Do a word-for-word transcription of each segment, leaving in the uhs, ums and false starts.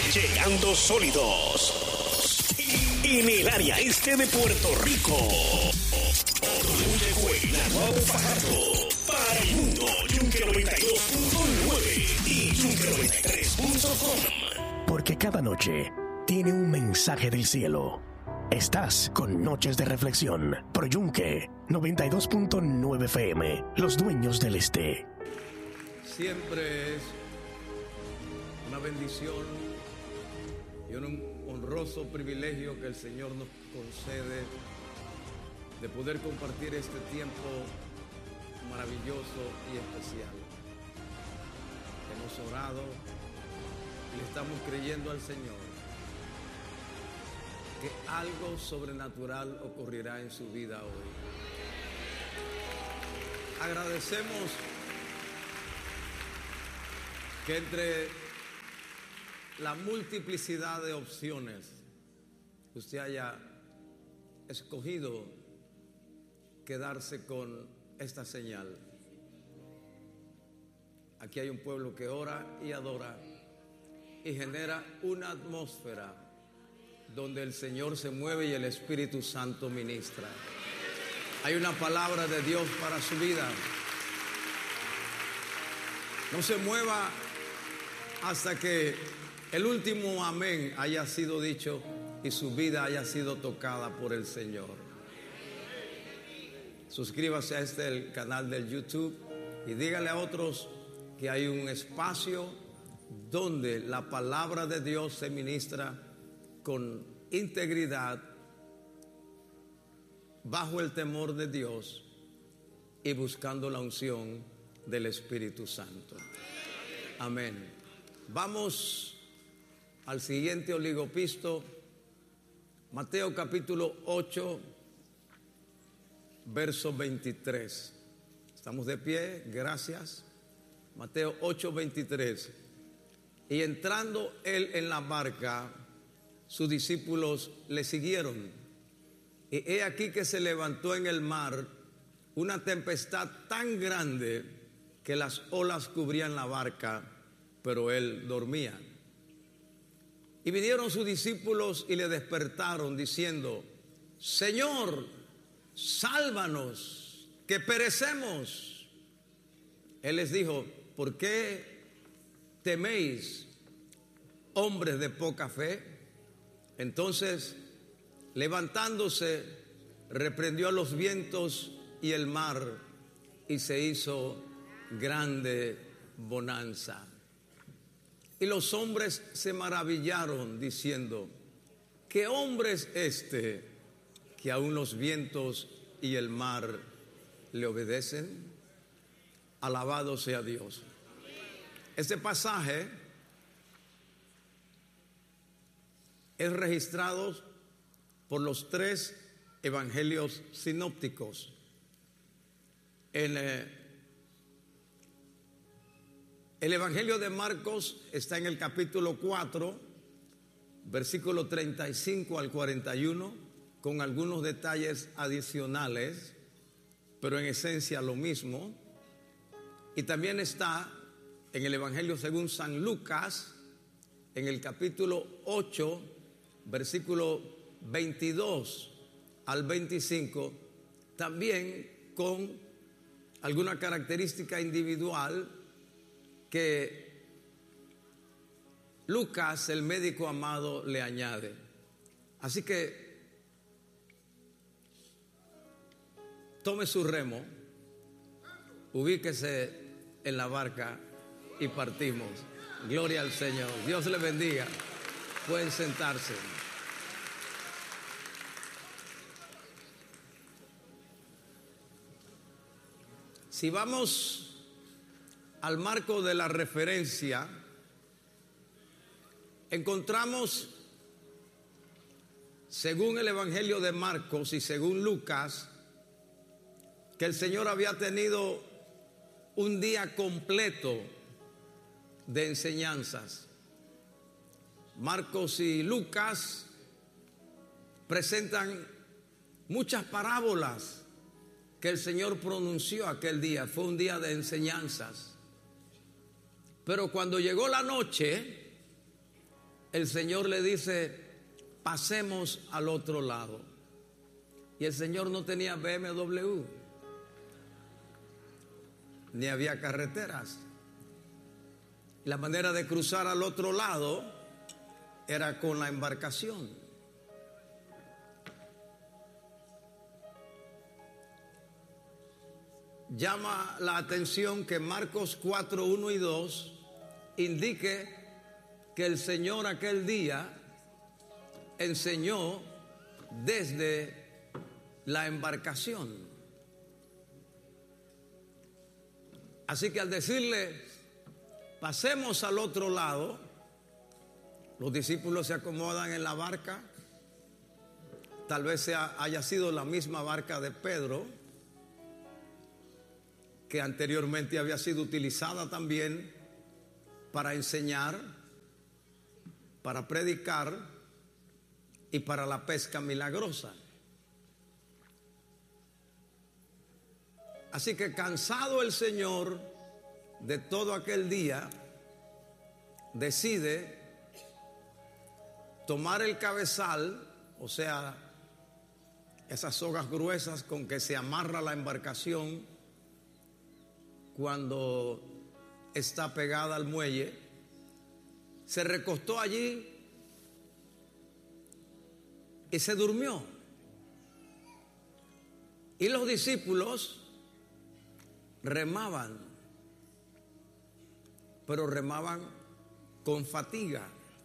Llegando sólidos en el área este de Puerto Rico. Llegó el Naguabo Fajardo para el mundo. Yunque noventa y dos punto nueve y Yunque noventa y tres punto com. Porque cada noche tiene un mensaje del cielo. Estás con Noches de Reflexión por Yunque noventa y dos punto nueve F M, los dueños del este. Siempre es una bendición y un honroso privilegio que el Señor nos concede de poder compartir este tiempo maravilloso y especial. Hemos orado y le estamos creyendo al Señor que algo sobrenatural ocurrirá en su vida hoy. Agradecemos que entre la multiplicidad de opciones usted haya escogido quedarse con esta señal. Aquí hay un pueblo que ora y adora y genera una atmósfera donde el Señor se mueve y el Espíritu Santo ministra. Hay una palabra de Dios para su vida. No se mueva hasta que el último amén haya sido dicho y su vida haya sido tocada por el Señor. Suscríbase a este el canal del YouTube y dígale a otros que hay un espacio donde la palabra de Dios se ministra con integridad, bajo el temor de Dios y buscando la unción del Espíritu Santo. Amén. Vamos al siguiente oligopisto, Mateo capítulo ocho, verso veintitrés. Estamos de pie, gracias. Mateo ocho, veintitrés. Y entrando él en la barca, sus discípulos le siguieron. Y he aquí que se levantó en el mar una tempestad tan grande que las olas cubrían la barca, pero él dormía. Y vinieron sus discípulos y le despertaron diciendo: Señor, sálvanos, que perecemos. Él les dijo: ¿por qué teméis, hombres de poca fe? Entonces, levantándose, reprendió a los vientos y el mar, y se hizo grande bonanza. Y los hombres se maravillaron, diciendo: ¿qué hombre es este que aún los vientos y el mar le obedecen? Alabado sea Dios. Este pasaje es registrado por los tres evangelios sinópticos. En eh, el evangelio de Marcos está en el capítulo cuatro, versículo treinta y cinco al cuarenta y uno, con algunos detalles adicionales, pero en esencia lo mismo. Y también está en el evangelio según San Lucas, en el capítulo ocho, versículo veintidós al veinticinco, también con alguna característica individual que Lucas, el médico amado, le añade. Así que tome su remo, ubíquese en la barca y partimos. Gloria al Señor. Dios le bendiga. Pueden sentarse. Si vamos al marco de la referencia, encontramos, según el Evangelio de Marcos y según Lucas, que el Señor había tenido un día completo de enseñanzas. Marcos y Lucas presentan muchas parábolas que el Señor pronunció aquel día. Fue un día de enseñanzas. Pero cuando llegó la noche, el Señor le dice, pasemos al otro lado. Y el Señor no tenía B M W, ni había carreteras. La manera de cruzar al otro lado era con la embarcación. Llama la atención que Marcos cuatro, uno y dos indique que el Señor aquel día enseñó desde la embarcación. Así que al decirle, pasemos al otro lado, los discípulos se acomodan en la barca. Tal vez sea, haya sido la misma barca de Pedro, que anteriormente había sido utilizada también para enseñar, para predicar y para la pesca milagrosa. Así que cansado el Señor de todo aquel día, decide tomar el cabezal, o sea, esas sogas gruesas con que se amarra la embarcación cuando está pegada al muelle. Se recostó allí y se durmió. Y los discípulos remaban, pero remaban con fatiga.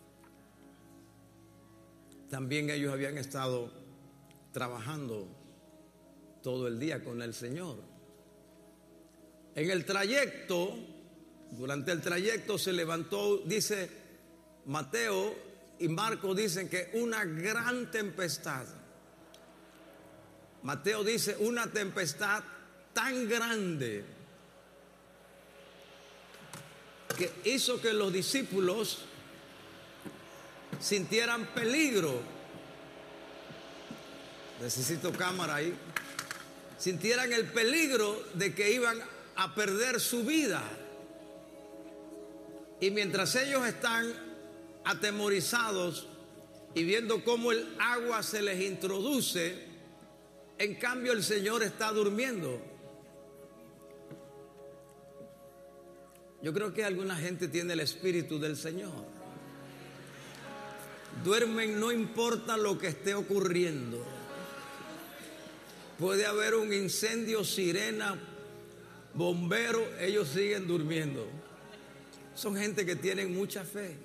También ellos habían estado trabajando todo el día con el Señor. En el trayecto, durante el trayecto se levantó, dice Mateo y Marcos dicen que una gran tempestad. Mateo dice una tempestad tan grande que hizo que los discípulos sintieran peligro. Necesito cámara ahí. Sintieran el peligro de que iban a perder su vida. Y mientras ellos están atemorizados y viendo cómo el agua se les introduce, en cambio el Señor está durmiendo. Yo creo que alguna gente tiene el espíritu del Señor. Duermen no importa lo que esté ocurriendo. Puede haber un incendio, sirena, bombero, ellos siguen durmiendo. Son gente que tienen mucha fe.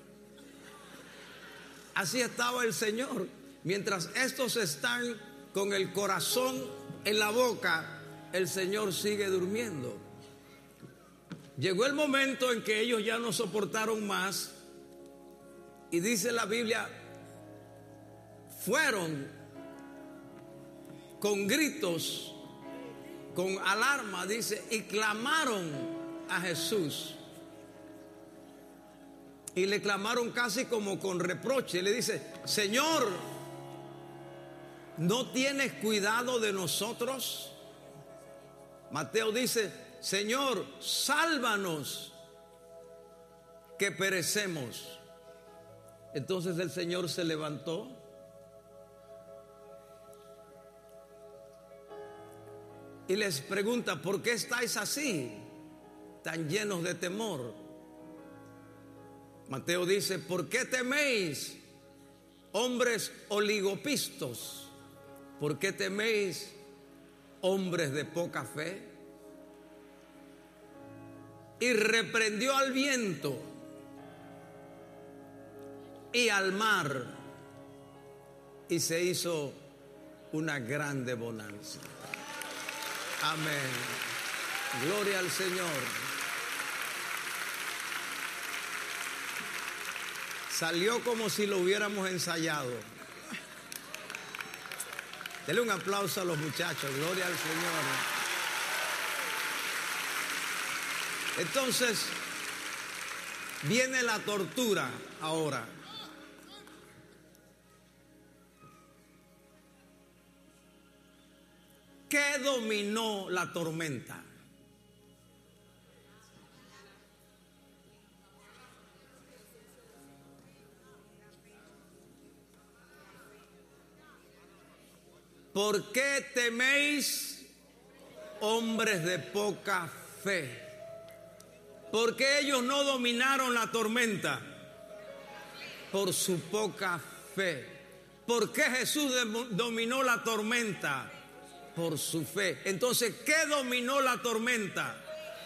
Así estaba el Señor. Mientras estos están con el corazón en la boca, el Señor sigue durmiendo. Llegó el momento en que ellos ya no soportaron más. Y dice la Biblia, fueron con gritos, con alarma, dice, y clamaron a Jesús. Y le clamaron casi como con reproche. Le dice, Señor, ¿no tienes cuidado de nosotros? Mateo dice, Señor, sálvanos, que perecemos. Entonces el Señor se levantó y les pregunta, ¿por qué estáis así, tan llenos de temor? Mateo dice, ¿por qué teméis, hombres oligopistos? ¿Por qué teméis, hombres de poca fe? Y reprendió al viento y al mar, y se hizo una grande bonanza. Amén. Gloria al Señor. Salió como si lo hubiéramos ensayado. Denle un aplauso a los muchachos. Gloria al Señor. Entonces, viene la tortura ahora. ¿Qué dominó la tormenta? ¿por qué teméis, hombres de poca fe? ¿Por qué ellos no dominaron la tormenta? Por su poca fe. ¿Por qué Jesús dominó la tormenta? Por su fe. Entonces, ¿qué dominó la tormenta?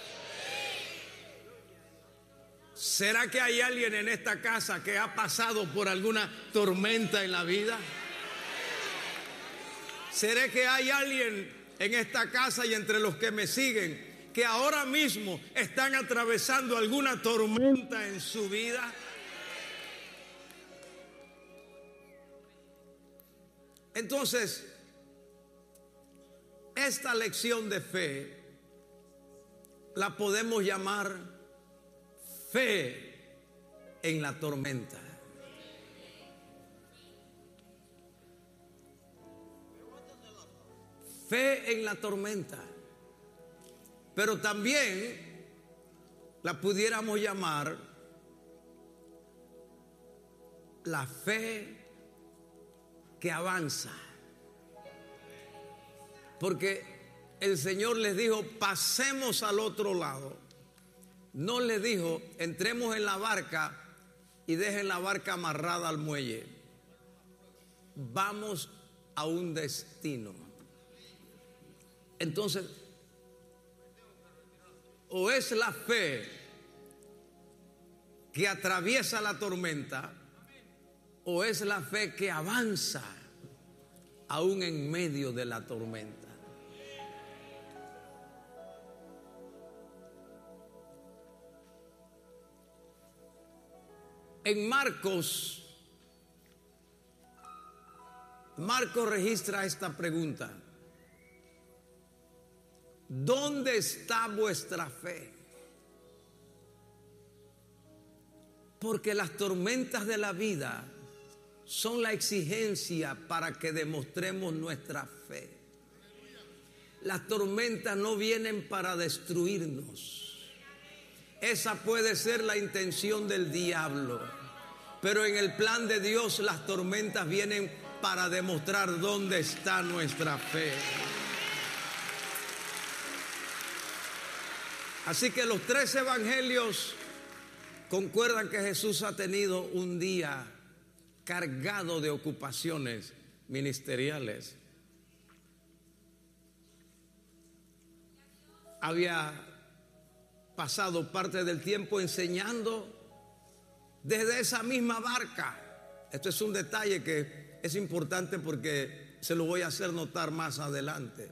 ¿Será que hay alguien en esta casa que ha pasado por alguna tormenta en la vida? ¿Será que hay alguien en esta casa y entre los que me siguen que ahora mismo están atravesando alguna tormenta en su vida? Entonces, esta lección de fe la podemos llamar fe en la tormenta. Fe en la tormenta. Pero también la pudiéramos llamar la fe que avanza. Porque el Señor les dijo, pasemos al otro lado. No les dijo, entremos en la barca y dejen la barca amarrada al muelle. Vamos a un destino. Entonces, o es la fe que atraviesa la tormenta, o es la fe que avanza aún en medio de la tormenta. En Marcos, Marcos registra esta pregunta: ¿dónde está vuestra fe? Porque las tormentas de la vida son la exigencia para que demostremos nuestra fe. Las tormentas no vienen para destruirnos. Esa puede ser la intención del diablo, pero en el plan de Dios las tormentas vienen para demostrar dónde está nuestra fe. Así que los tres evangelios concuerdan que Jesús ha tenido un día cargado de ocupaciones ministeriales. Había pasado parte del tiempo enseñando desde esa misma barca. Esto es un detalle que es importante porque se lo voy a hacer notar más adelante.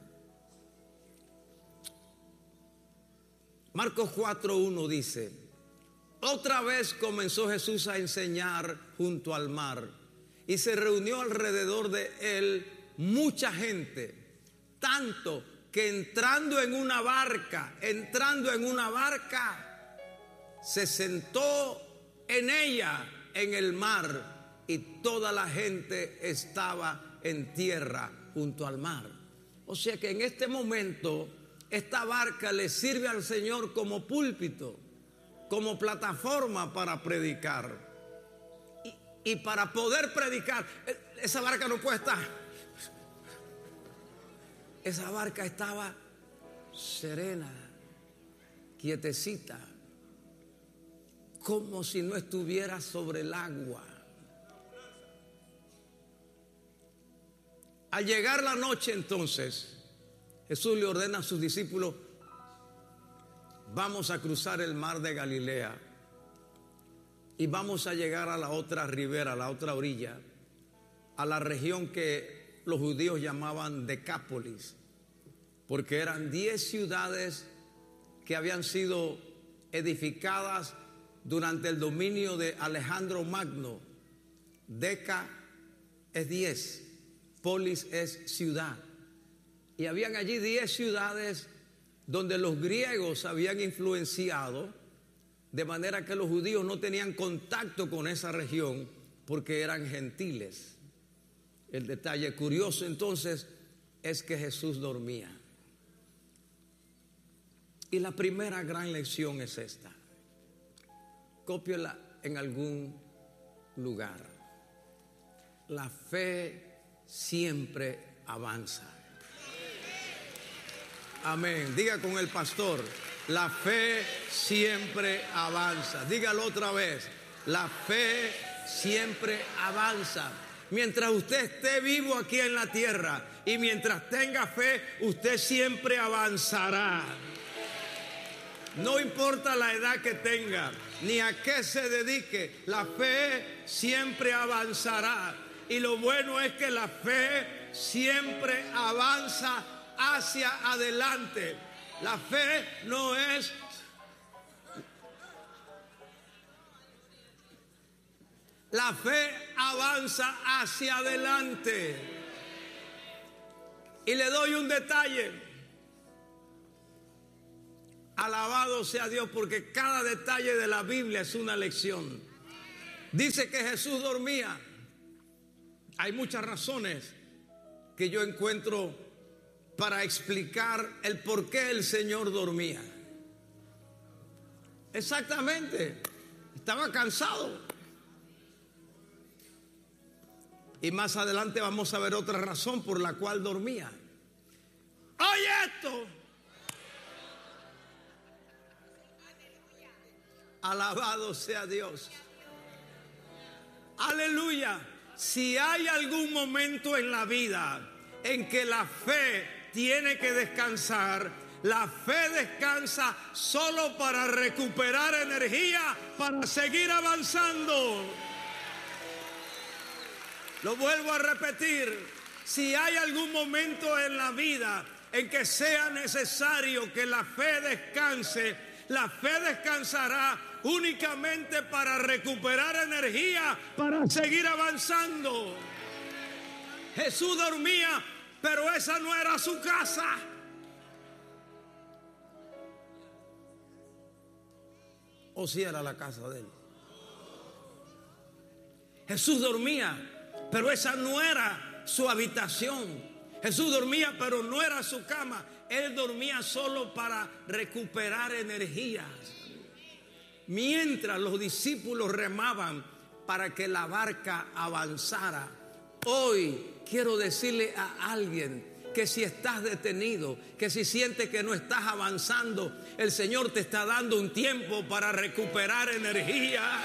Marcos cuatro uno dice: otra vez comenzó Jesús a enseñar junto al mar, y se reunió alrededor de él mucha gente, tanto que entrando en una barca, entrando en una barca, se sentó en ella, en el mar, y toda la gente estaba en tierra junto al mar. O sea que en este momento esta barca le sirve al Señor como púlpito, como plataforma para predicar. Y, y para poder predicar, esa barca no puede estar. Esa barca estaba serena, quietecita, como si no estuviera sobre el agua. Al llegar la noche, entonces, Jesús le ordena a sus discípulos: vamos a cruzar el mar de Galilea y vamos a llegar a la otra ribera, a la otra orilla, a la región que los judíos llamaban Decápolis, porque eran diez ciudades que habían sido edificadas durante el dominio de Alejandro Magno. Deca es diez, polis es ciudad. Y habían allí diez ciudades donde los griegos habían influenciado, de manera que los judíos no tenían contacto con esa región porque eran gentiles. El detalle curioso entonces es que Jesús dormía. Y la primera gran lección es esta. Cópiala en algún lugar. La fe siempre avanza. Amén. Diga con el pastor, la fe siempre avanza. Dígalo otra vez, la fe siempre avanza. Mientras usted esté vivo aquí en la tierra y mientras tenga fe, usted siempre avanzará. No importa la edad que tenga, ni a qué se dedique, la fe siempre avanzará. Y lo bueno es que la fe siempre avanza hacia adelante. La fe no es... La fe avanza hacia adelante. Y le doy un detalle. Alabado sea Dios, porque cada detalle de la Biblia es una lección. Dice que Jesús dormía. Hay muchas razones que yo encuentro para explicar el por qué el Señor dormía. Exactamente, estaba cansado. Y más adelante vamos a ver otra razón por la cual dormía. Oye esto. Alabado sea Dios. Aleluya. Si hay algún momento en la vida en que la fe tiene que descansar, la fe descansa solo para recuperar energía, para seguir avanzando. Lo vuelvo a repetir, si hay algún momento en la vida en que sea necesario que la fe descanse, la fe descansará únicamente para recuperar energía, para seguir avanzando. Jesús dormía, pero esa no era su casa. ¿O si era la casa de él? Jesús dormía, pero esa no era su habitación. Jesús dormía, pero no era su cama. Él dormía solo para recuperar energías. Mientras los discípulos remaban para que la barca avanzara. Hoy quiero decirle a alguien que si estás detenido, que si sientes que no estás avanzando, el Señor te está dando un tiempo para recuperar energía.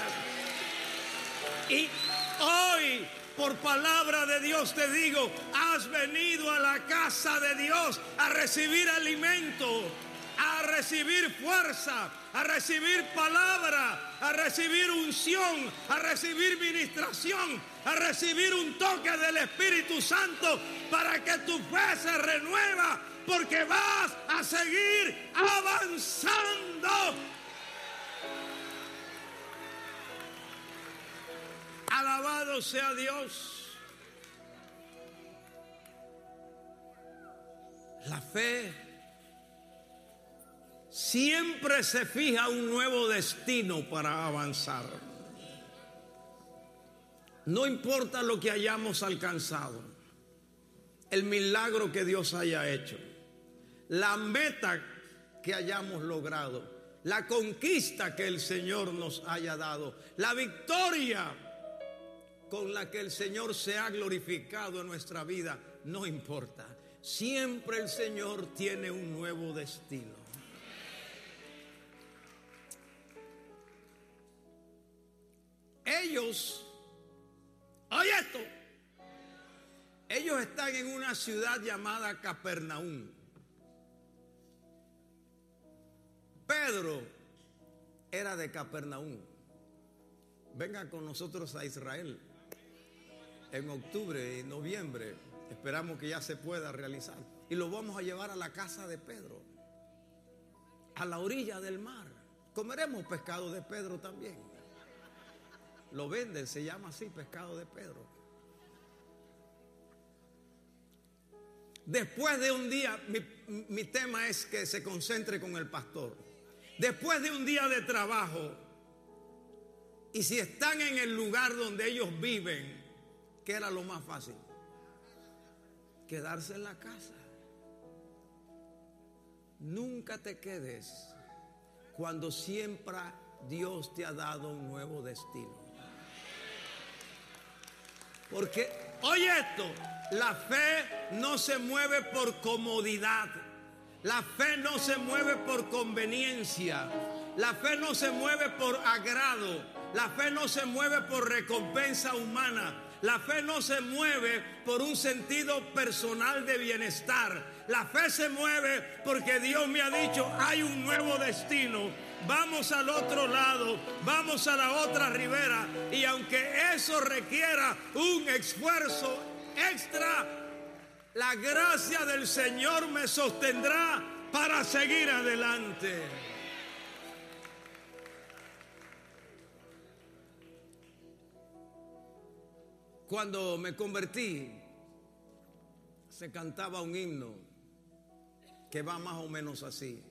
Y hoy, por palabra de Dios te digo, has venido a la casa de Dios a recibir alimento, a recibir fuerza, a recibir palabra, a recibir unción, a recibir ministración, a recibir un toque del Espíritu Santo para que tu fe se renueva, porque vas a seguir avanzando. Alabado sea Dios. La fe siempre se fija un nuevo destino para avanzar. No importa lo que hayamos alcanzado, el milagro que Dios haya hecho, la meta que hayamos logrado, la conquista que el Señor nos haya dado, la victoria con la que el Señor se ha glorificado en nuestra vida, no importa. Siempre el Señor tiene un nuevo destino. Ellos, oye esto, ellos están en una ciudad llamada Capernaum. Pedro era de Capernaum. Vengan con nosotros a Israel en octubre y noviembre. Esperamos que ya se pueda realizar. Y lo vamos a llevar a la casa de Pedro, a la orilla del mar. Comeremos pescado de Pedro también. Lo venden, se llama así, pescado de Pedro. Después de un día, mi, mi tema es que se concentre con el pastor. Después de un día de trabajo, y si están en el lugar donde ellos viven, ¿qué era lo más fácil? Quedarse en la casa. Nunca te quedes cuando siempre Dios te ha dado un nuevo destino. Porque, oye esto, La fe no se mueve por comodidad. La fe no se mueve por conveniencia. La fe no se mueve por agrado. La fe no se mueve por recompensa humana. La fe no se mueve por un sentido personal de bienestar. La fe se mueve porque Dios me ha dicho, hay un nuevo destino. Vamos al otro lado, vamos a la otra ribera. Y aunque eso requiera un esfuerzo extra, la gracia del Señor me sostendrá para seguir adelante. Cuando me convertí, se cantaba un himno que va más o menos así.